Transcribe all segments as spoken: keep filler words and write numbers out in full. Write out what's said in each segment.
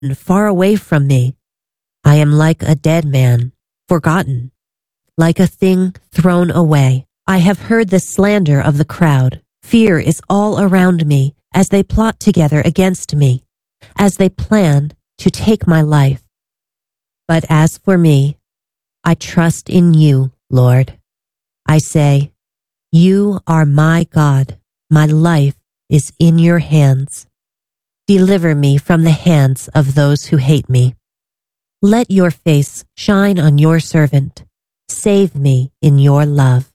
far away from me. I am like a dead man, forgotten, like a thing thrown away. I have heard the slander of the crowd. Fear is all around me as they plot together against me, as they plan to take my life. But as for me, I trust in you, Lord. I say, you are my God. My life is in your hands. Deliver me from the hands of those who hate me. Let your face shine on your servant. Save me in your love.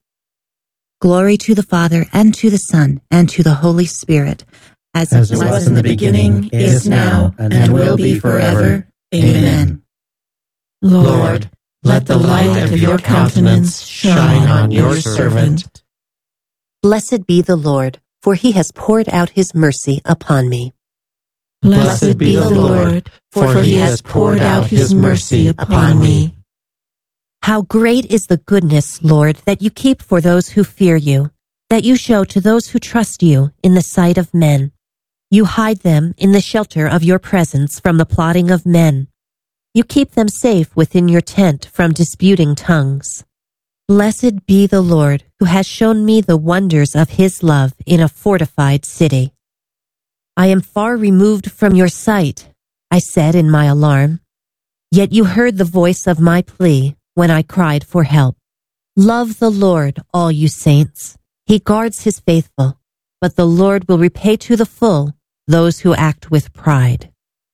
Glory to the Father, and to the Son, and to the Holy Spirit, as, as it was in the beginning, is now, and will be forever. Amen. Lord, let the light of your countenance shine on your servant. Blessed be the Lord, for he has poured out his mercy upon me. Blessed be the Lord, for he has poured out his mercy upon me. How great is the goodness, Lord, that you keep for those who fear you, that you show to those who trust you in the sight of men. You hide them in the shelter of your presence from the plotting of men. You keep them safe within your tent from disputing tongues. Blessed be the Lord, who has shown me the wonders of his love in a fortified city. I am far removed from your sight, I said in my alarm. Yet you heard the voice of my plea when I cried for help. Love the Lord, all you saints. He guards his faithful, but the Lord will repay to the full those who act with pride.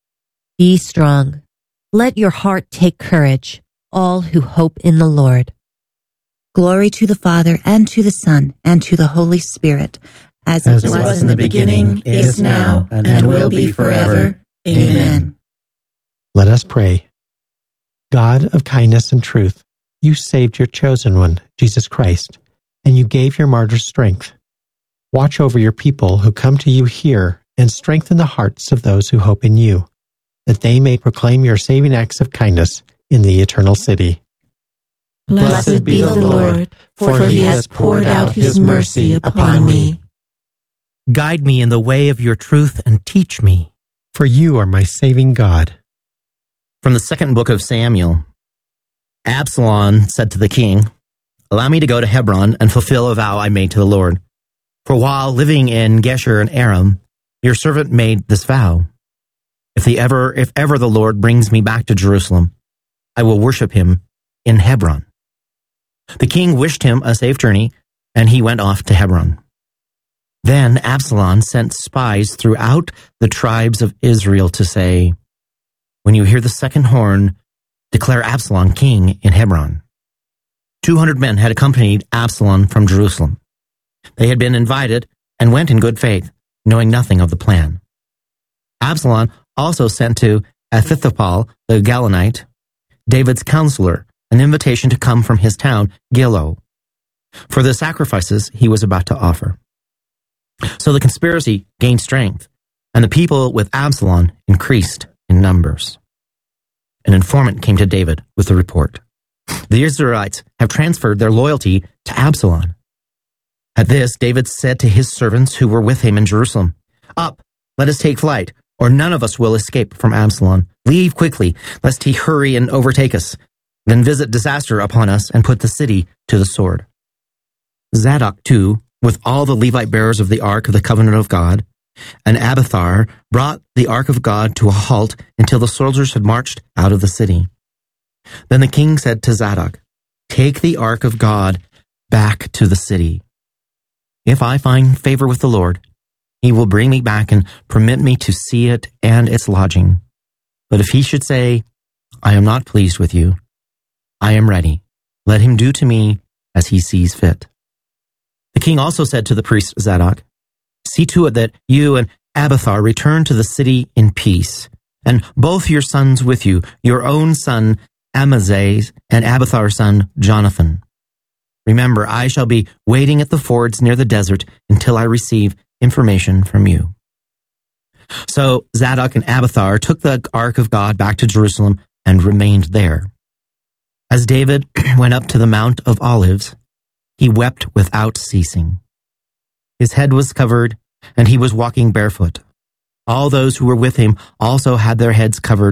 Be strong. Let your heart take courage, all who hope in the Lord. Glory to the Father, and to the Son, and to the Holy Spirit, as, as it was, was in the beginning, is now, and, and will be forever. Amen. Let us pray. God of kindness and truth, you saved your chosen one, Jesus Christ, and you gave your martyrs strength. Watch over your people who come to you here and strengthen the hearts of those who hope in you, that they may proclaim your saving acts of kindness in the eternal city. Blessed be the Lord, for he has poured out his mercy upon me. Guide me in the way of your truth and teach me. For you are my saving God. From the second book of Samuel. Absalom said to the king, allow me to go to Hebron and fulfill a vow I made to the Lord. For while living in Geshur and Aram, your servant made this vow. If the ever, if ever the Lord brings me back to Jerusalem, I will worship him in Hebron. The king wished him a safe journey, and he went off to Hebron. Then Absalom sent spies throughout the tribes of Israel to say, when you hear the second horn, declare Absalom king in Hebron. Two hundred men had accompanied Absalom from Jerusalem. They had been invited and went in good faith, knowing nothing of the plan. Absalom also sent to Ahithophel the Gilonite, David's counselor, an invitation to come from his town, Gilo, for the sacrifices he was about to offer. So the conspiracy gained strength, and the people with Absalom increased in numbers. An informant came to David with the report. The Israelites have transferred their loyalty to Absalom. At this, David said to his servants who were with him in Jerusalem, up, let us take flight, or none of us will escape from Absalom. Leave quickly, lest he hurry and overtake us, then visit disaster upon us and put the city to the sword. Zadok, too, with all the Levite bearers of the Ark of the Covenant of God, and Abiathar brought the Ark of God to a halt until the soldiers had marched out of the city. Then the king said to Zadok, take the Ark of God back to the city. If I find favor with the Lord, he will bring me back and permit me to see it and its lodging. But if he should say, I am not pleased with you, I am ready. Let him do to me as he sees fit. The king also said to the priest Zadok, see to it that you and Abiathar return to the city in peace, and both your sons with you, your own son Amaziah and Abiathar's son Jonathan. Remember, I shall be waiting at the fords near the desert until I receive information from you. So Zadok and Abiathar took the ark of God back to Jerusalem and remained there. As David went up to the Mount of Olives, he wept without ceasing. His head was covered, and he was walking barefoot. All those who were with him also had their heads covered